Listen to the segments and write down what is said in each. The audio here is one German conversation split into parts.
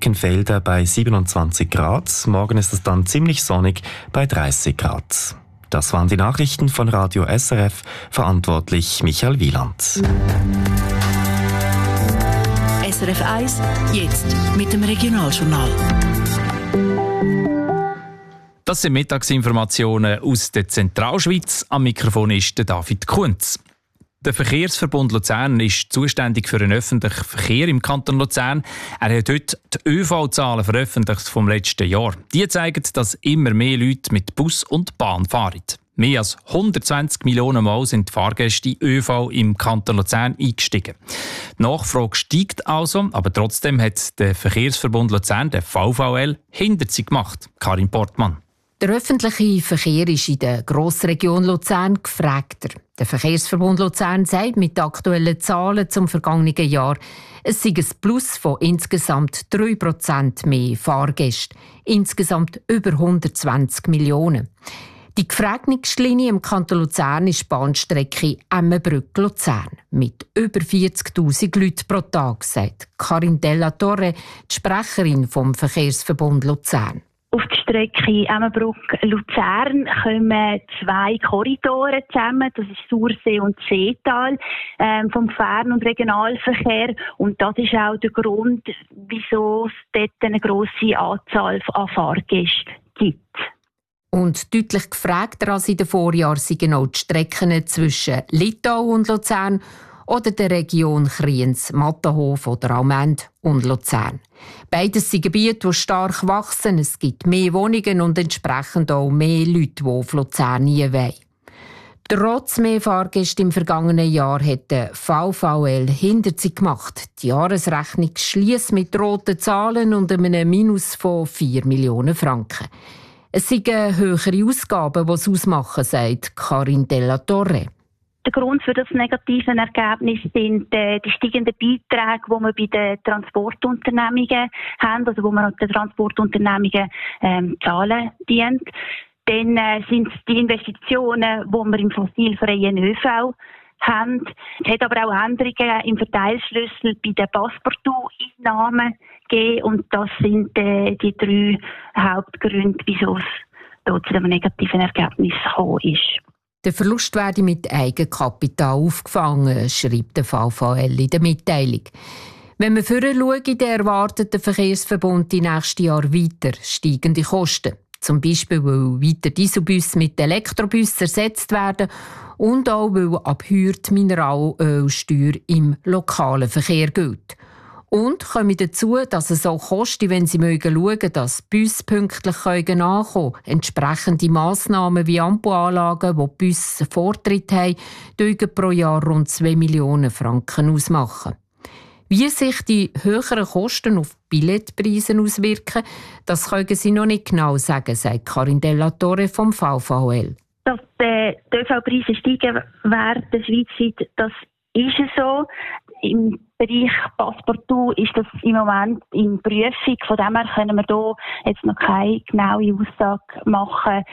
Finkenfelder bei 27 Grad. Morgen ist es dann ziemlich sonnig bei 30 Grad. Das waren die Nachrichten von Radio SRF, verantwortlich Michael Wieland. SRF 1, jetzt mit dem Regionaljournal. Das sind Mittagsinformationen aus der Zentralschweiz. Am Mikrofon ist der David Kunz. Der Verkehrsverbund Luzern ist zuständig für den öffentlichen Verkehr im Kanton Luzern. Er hat heute die ÖV-Zahlen veröffentlicht vom letzten Jahr. Die zeigen, dass immer mehr Leute mit Bus und Bahn fahren. Mehr als 120 Millionen Mal sind die Fahrgäste in ÖV im Kanton Luzern eingestiegen. Die Nachfrage steigt also, aber trotzdem hat der Verkehrsverbund Luzern, der VVL, hinter sich gemacht. Karin Portmann. Der öffentliche Verkehr ist in der Grossregion Luzern gefragter. Der Verkehrsverbund Luzern sagt mit aktuellen Zahlen zum vergangenen Jahr, es sei ein Plus von insgesamt 3% mehr Fahrgäste, insgesamt über 120 Millionen. Die gefragteste Linie im Kanton Luzern ist die Bahnstrecke Emmenbrücke-Luzern mit über 40'000 Leuten pro Tag, sagt Karin Della Torre, die Sprecherin vom Verkehrsverbund Luzern. Auf die Strecke Emmenbrücke-Luzern kommen 2 Korridore zusammen. Das ist Sursee und Seetal vom Fern- und Regionalverkehr. Und das ist auch der Grund, wieso es dort eine grosse Anzahl an Fahrgästen gibt. Und deutlich gefragter als in den Vorjahren sind auch die Strecken zwischen Littau und Luzern oder der Region Kriens-Mattenhof oder Aumend und Luzern. Beides sind Gebiete, die stark wachsen. Es gibt mehr Wohnungen und entsprechend auch mehr Leute, die auf Luzern nie wollen. Trotz mehr Fahrgäste im vergangenen Jahr hat der VVL hinter sich gemacht. Die Jahresrechnung schliesst mit roten Zahlen und einem Minus von 4 Millionen Franken. Es sind höhere Ausgaben, die es ausmachen, sagt Karin Della Torre. Der Grund für das negative Ergebnis sind die steigenden Beiträge, die wir bei den Transportunternehmungen haben, also wo wir den Transportunternehmungen zahlen dienen. Dann sind es die Investitionen, die wir im fossilfreien ÖV haben. Es hat aber auch Änderungen im Verteilschlüssel bei den Passepartout-Einnahmen gegeben und das sind die 3 Hauptgründe, wieso es dort zu einem negativen Ergebnis gekommen ist. Der Verlust werde mit Eigenkapital aufgefangen, schreibt der VVL in der Mitteilung. Wenn wir vorher schauen, dann erwartet der Verkehrsverbund die nächsten Jahre weiter steigende Kosten. Zum Beispiel, weil weiter Dieselbusse mit Elektrobussen ersetzt werden und auch, weil ab heute die Mineralölsteuer im lokalen Verkehr gilt. Und kommen dazu, dass es auch kostet, wenn Sie schauen, dass Busse pünktlich ankommen können. Entsprechende Massnahmen wie Ampelanlagen, wo die Busse Vortritt haben, dürfen pro Jahr rund 2 Millionen Franken ausmachen. Wie sich die höheren Kosten auf die Billetpreise auswirken, das können Sie noch nicht genau sagen, sagt Karin Della Torre vom VVL. Dass die ÖV-Preise steigen werden schweizweit, das ist so. Im Bereich Passepartout ist das im Moment in Prüfung. Von dem her können wir hier jetzt noch keine genaue Aussage machen,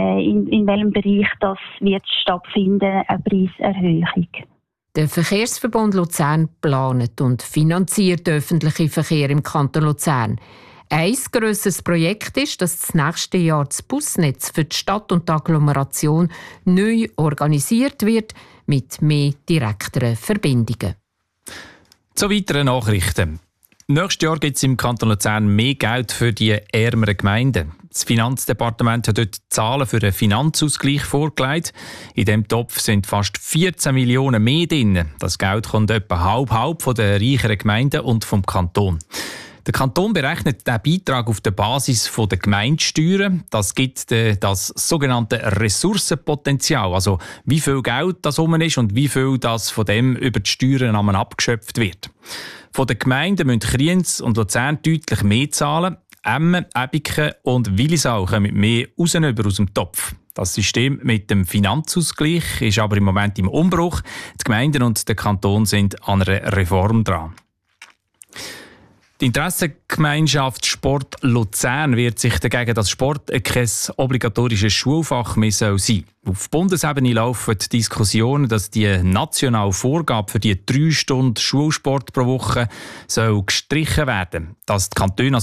in welchem Bereich das wird stattfinden, eine Preiserhöhung. Der Verkehrsverbund Luzern plant und finanziert den öffentlichen Verkehr im Kanton Luzern. Ein grosses Projekt ist, dass das nächste Jahr das Busnetz für die Stadt und die Agglomeration neu organisiert wird, mit mehr direkteren Verbindungen. Zu weiteren Nachrichten. Nächstes Jahr gibt es im Kanton Luzern mehr Geld für die ärmeren Gemeinden. Das Finanzdepartement hat dort Zahlen für einen Finanzausgleich vorgelegt. In diesem Topf sind fast 14 Millionen mehr drin. Das Geld kommt etwa halb von den reicheren Gemeinden und vom Kanton. Der Kanton berechnet diesen Beitrag auf der Basis der Gemeindesteuern. Das gibt das sogenannte Ressourcenpotenzial, also wie viel Geld das rum ist und wie viel das von dem über die Steuern abgeschöpft wird. Von den Gemeinden müssen Kriens und Luzern deutlich mehr zahlen. Emmen, Ebiken und Willisau kommen mehr aus dem Topf. Das System mit dem Finanzausgleich ist aber im Moment im Umbruch. Die Gemeinden und der Kanton sind an einer Reform dran. Die Interessengemeinschaft Sport Luzern wehrt sich dagegen, dass Sport kein obligatorisches Schulfach mehr sein soll. Auf Bundesebene laufen Diskussionen, dass die nationale Vorgabe für die 3 Stunden Schulsport pro Woche gestrichen werden soll. Dass die Kantone